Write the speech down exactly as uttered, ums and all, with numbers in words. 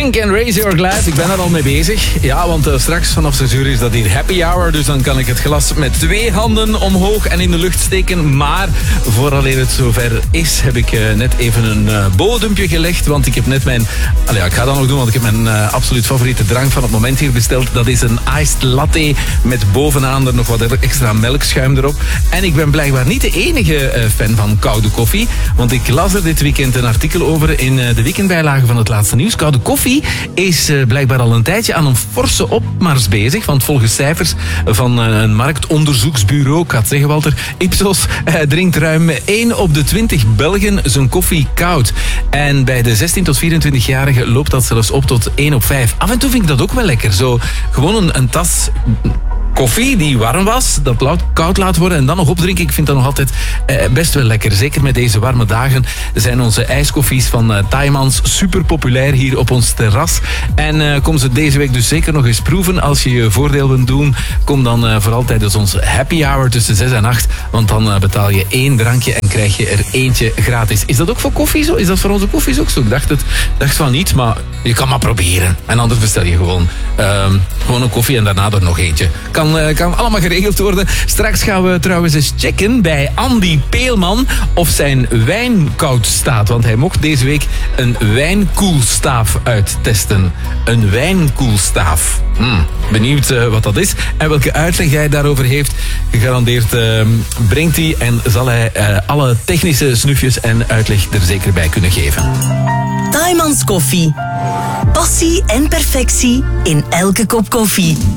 Drink and raise your glass. Ik ben er al mee bezig. Ja, want uh, straks vanaf zes uur is dat hier happy hour. Dus dan kan ik het glas met twee handen omhoog en in de lucht steken. Maar vooraleer het zover is, heb ik uh, net even een uh, bodempje gelegd. Want ik heb net mijn... Allee, ja, ik ga dat nog doen, want ik heb mijn uh, absoluut favoriete drank van het moment hier besteld. Dat is een iced latte met bovenaan er nog wat extra melkschuim erop. En ik ben blijkbaar niet de enige uh, fan van koude koffie. Want ik las er dit weekend een artikel over in uh, de weekendbijlage van het laatste nieuws. Koude koffie is uh, blijkbaar al een tijdje aan een forse opmars bezig. Want volgens cijfers van uh, een marktonderzoeksbureau, ik ga het zeggen Walter, Ipsos, uh, drinkt ruim één op de twintig Belgen zijn koffie koud. En bij de zestien tot vierentwintig-jarigen loopt dat zelfs op tot één op vijf. Af en toe vind ik dat ook wel lekker. Zo gewoon een, een tas... koffie die warm was, dat laat, koud laat worden en dan nog opdrinken. Ik vind dat nog altijd eh, best wel lekker. Zeker met deze warme dagen zijn onze ijskoffies van uh, Tijmans super populair hier op ons terras. En uh, kom ze deze week dus zeker nog eens proeven. Als je je voordeel wilt doen, kom dan uh, vooral tijdens ons happy hour tussen zes en acht. Want dan uh, betaal je één drankje en krijg je er eentje gratis. Is dat ook voor koffie zo? Is dat voor onze koffies ook zo? Ik dacht, het, dacht van niet, maar je kan maar proberen. En anders bestel je gewoon, uh, gewoon een koffie en daarna er nog eentje. Kan Kan, kan allemaal geregeld worden. Straks gaan we trouwens eens checken bij Andy Peelman of zijn wijn koud staat. Want hij mocht deze week een wijnkoelstaaf uittesten. Een wijnkoelstaaf. Hmm, benieuwd uh, wat dat is en welke uitleg hij daarover heeft. Gegarandeerd uh, brengt hij en zal hij uh, alle technische snufjes en uitleg er zeker bij kunnen geven. Tijmans koffie. Passie en perfectie in elke kop koffie.